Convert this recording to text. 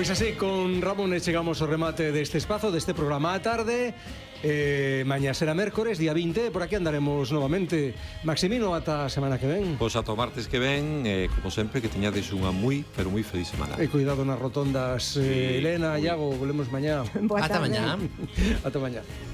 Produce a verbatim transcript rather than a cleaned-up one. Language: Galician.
Pois así, con Ramón chegamos ao remate deste espazo, deste programa á tarde. eh, Mañá será mércores, día vinte. Por aquí andaremos novamente. Maximino, ata a semana que ven. Pois ata o martes que ven, eh, como sempre, que teñades unha moi, pero moi feliz semana. E cuidado nas rotondas. eh, Sí, Elena, moi. Iago, volvemos mañá. Ata mañá. Ata mañá.